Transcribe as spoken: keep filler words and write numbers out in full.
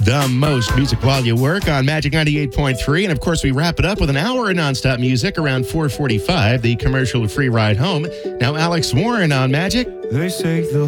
The most music while you work on Magic ninety-eight point three. And of course, we wrap it up with an hour of nonstop music around four forty-five, the commercial free ride home. Now, Alex Warren on Magic. They say the